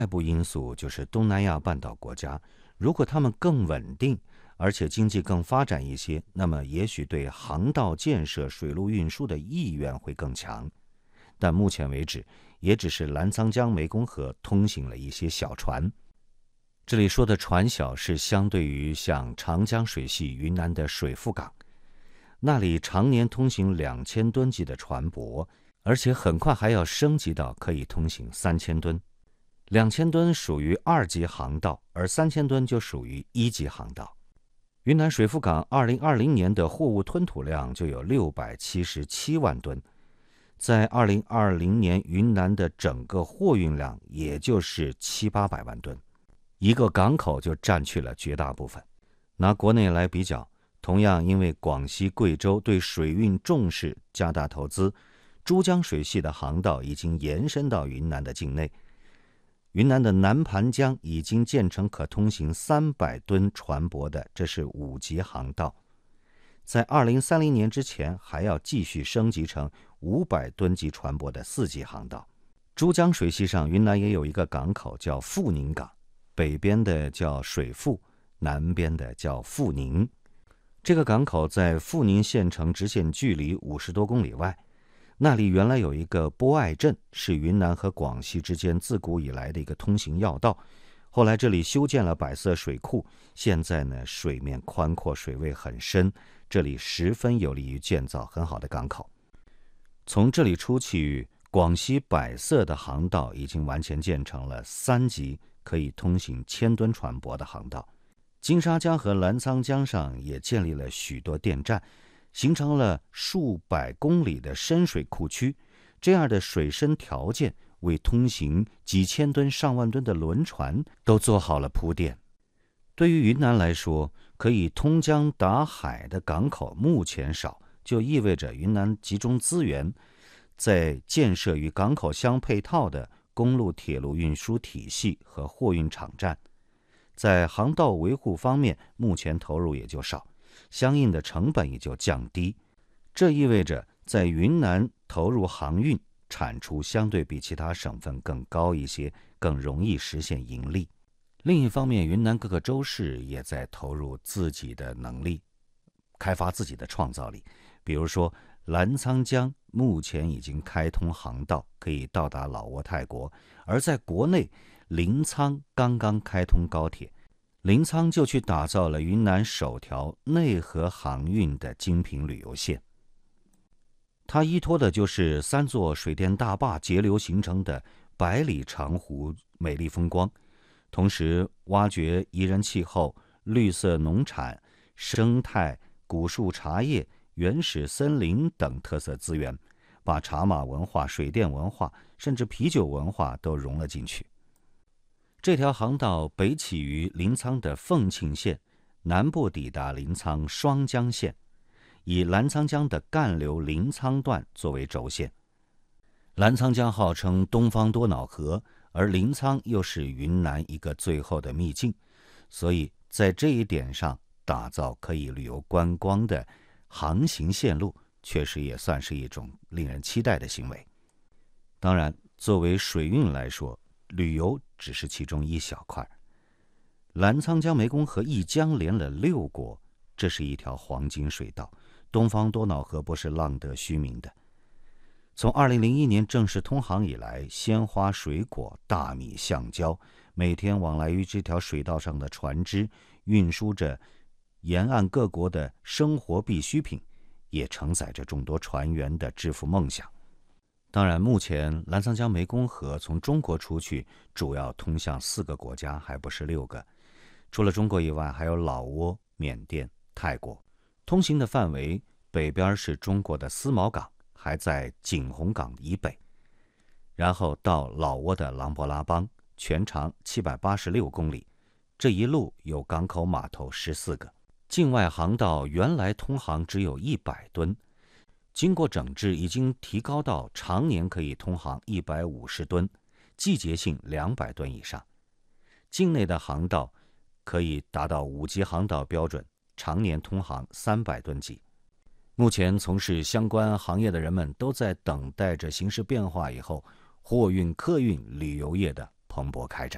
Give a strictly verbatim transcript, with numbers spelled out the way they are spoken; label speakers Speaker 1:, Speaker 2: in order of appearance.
Speaker 1: 外部因素就是东南亚半岛国家，如果他们更稳定，而且经济更发展一些，那么也许对航道建设、水路运输的意愿会更强。但目前为止，也只是澜沧江湄公河通行了一些小船。这里说的船小是相对于像长江水系云南的水富港，那里常年通行两千吨级的船舶，而且很快还要升级到可以通行三千吨。两千吨属于二级航道，而三千吨就属于一级航道。云南水富港二零二零年的货物吞吐量就有六百七十七万吨，在二零二零年云南的整个货运量也就是七八百万吨，一个港口就占去了绝大部分。拿国内来比较，同样因为广西、贵州对水运重视，加大投资，珠江水系的航道已经延伸到云南的境内。云南的南盘江已经建成可通行三百吨船舶的，这是五级航道。在二零三零年之前，还要继续升级成五百吨级船舶的四级航道。珠江水系上，云南也有一个港口叫富宁港，北边的叫水富，南边的叫富宁。这个港口在富宁县城直线距离五十多公里外。那里原来有一个波爱镇，是云南和广西之间自古以来的一个通行要道。后来这里修建了百色水库，现在呢水面宽阔，水位很深，这里十分有利于建造很好的港口。从这里出去，广西百色的航道已经完全建成了三级可以通行千吨船舶的航道。金沙江和澜沧江上也建立了许多电站，形成了数百公里的深水库区，这样的水深条件为通行几千吨、上万吨的轮船都做好了铺垫。对于云南来说，可以通江达海的港口目前少，就意味着云南集中资源，在建设与港口相配套的公路、铁路运输体系和货运场站。在航道维护方面，目前投入也就少，相应的成本也就降低，这意味着在云南投入航运产出相对比其他省份更高一些，更容易实现盈利。另一方面，云南各个州市也在投入自己的能力，开发自己的创造力。比如说，澜沧江目前已经开通航道，可以到达老挝、泰国，而在国内，临沧刚刚开通高铁。临沧就去打造了云南首条内河航运的精品旅游线，它依托的就是三座水电大坝截流形成的百里长湖美丽风光，同时挖掘宜人气候、绿色农产、生态、古树茶叶、原始森林等特色资源，把茶马文化、水电文化甚至啤酒文化都融了进去。这条航道北起于临沧的凤庆县，南部抵达临沧双江县，以澜沧江的干流临沧段作为轴线。澜沧江号称东方多瑙河，而临沧又是云南一个最后的秘境，所以在这一点上打造可以旅游观光的航行线路，确实也算是一种令人期待的行为。当然，作为水运来说，旅游只是其中一小块。澜沧江湄公河一江连了六国，这是一条黄金水道，东方多瑙河不是浪得虚名的。从二零零一年正式通航以来，鲜花、水果、大米、橡胶，每天往来于这条水道上的船只，运输着沿岸各国的生活必需品，也承载着众多船员的致富梦想。当然，目前澜沧江湄公河从中国出去，主要通向四个国家，还不是六个。除了中国以外，还有老挝、缅甸、泰国。通行的范围，北边是中国的思茅港，还在景洪港以北，然后到老挝的琅勃拉邦，全长七百八十六公里。这一路有港口码头十四个。境外航道原来通航只有一百吨。经过整治，已经提高到常年可以通航一百五十吨，季节性两百吨以上。境内的航道可以达到五级航道标准，常年通航三百吨级。目前从事相关行业的人们都在等待着形势变化以后，货运、客运、旅游业的蓬勃开展。